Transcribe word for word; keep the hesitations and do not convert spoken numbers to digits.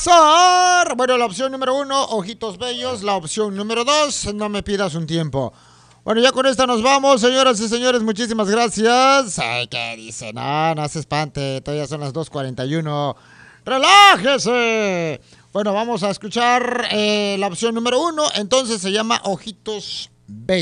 pasar. Bueno, la opción número uno, Ojitos Bellos. La opción número dos, No me pidas un tiempo. Bueno, ya con esta nos vamos, señoras y señores, muchísimas gracias. Ay, ¿qué dice? No, no se espante, todavía son las dos cuarenta y uno. ¡Relájese! Bueno, vamos a escuchar eh, la opción número uno, entonces se llama Ojitos Bellos.